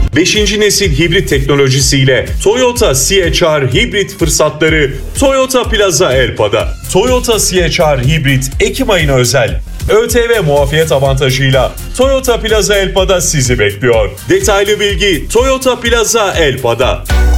5. nesil hibrit teknolojisiyle Toyota CHR hibrit fırsatları Toyota Plaza Elpa'da. Toyota CHR hibrit Ekim ayına özel ÖTV muafiyet avantajıyla Toyota Plaza Elpa'da sizi bekliyor. Detaylı bilgi Toyota Plaza Elpa'da.